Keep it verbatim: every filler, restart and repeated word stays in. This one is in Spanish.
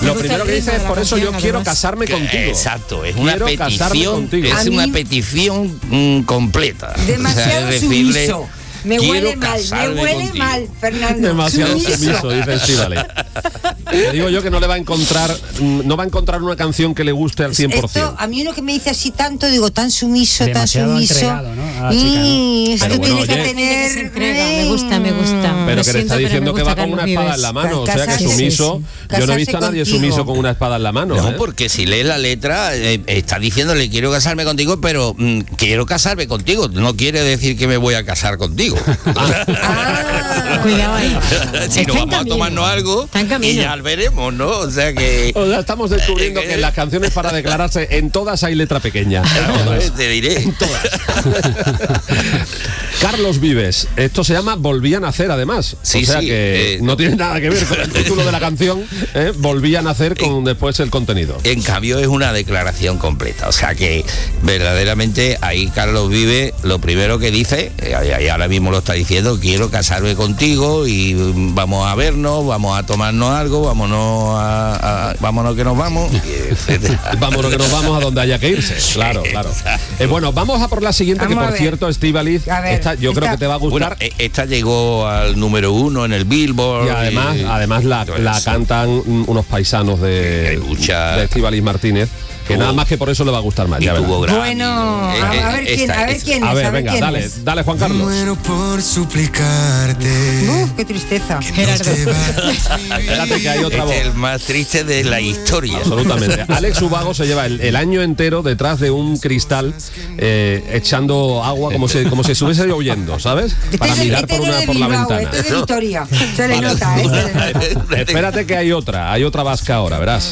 Lo primero que dice es, por eso yo quiero casarme contigo. Exacto, es una Quiero petición, es una petición mm, completa. Demasiado o sea, es decirle, sumiso. Me huele mal, me huele contigo. mal, Fernando. Demasiado sumiso, sumiso dice Estíbaliz. Le digo yo que no le va a encontrar, no va a encontrar una canción que le guste al cien por ciento. Esto, a mí uno que me dice así tanto, digo, tan sumiso, demasiado tan sumiso. ¿no? Y esto bueno, tiene oye, que tener... Se entrega, me gusta, me gusta. Pero Lo que le está siento, diciendo pero que me va gusta con una Carlos espada Vives. en la mano. O sea que Casarse, sumiso. sí. Yo no he visto a nadie Casarse sumiso contigo. con una espada en la mano. No, ¿eh? porque si lees la letra, eh, está diciéndole quiero casarme contigo, pero mm, quiero casarme contigo. No quiere decir que me voy a casar contigo. Ah, Cuidado ahí. Si Está nos en vamos a camino. tomarnos algo Está en y camino. ya veremos, ¿no? O sea que... O sea, estamos descubriendo que en las canciones para declararse, en todas hay letra pequeña. Claro, te diré. Carlos Vives, esto se llama Volví a nacer, además. Sí, o sea sí, que eh, no tiene nada que ver con el título de la canción, ¿eh? Volví a nacer con después el contenido. En cambio es una declaración completa, o sea que verdaderamente ahí Carlos Vives lo primero que dice, y ahora mismo lo está diciendo, quiero casarme contigo y vamos a vernos, vamos a tomarnos algo, vámonos a, a vámonos que nos vamos, etcétera. Vámonos que nos vamos a donde haya que irse. Claro, claro. Eh, bueno, vamos a por la siguiente, Vamos que a por ver. cierto, Estíbaliz, A ver, esta yo creo esta- que te va a Bueno, gustar. eh, esta llegó al número uno en el Billboard. Y además, y- además la, todo la eso. cantan unos paisanos Hay de, mucha- de Estíbaliz Martínez, que Tuvo- nada más que por eso le va a gustar más. Y ya verás. tuvo Grammy. Bueno, Eh, a, eh, a ver quién, esta- a ver es- quién A es, ver, a ver venga, quién dale, es. dale Juan Carlos. Muero por suplicarte. Uf, qué tristeza. Gerardo. Espérate que hay otra voz. Es el más triste de la historia. Absolutamente. Alex Ubago se lleva el, el año entero detrás de un cristal eh, echando agua como si, como si estuviese lloviendo, ¿sabes? Para Este es- mirar este por, no una, es de por la Bilbao, ventana. este es de Vitoria. Se le nota, ¿eh? Se le nota. Espérate que hay otra, hay otra vasca ahora, verás.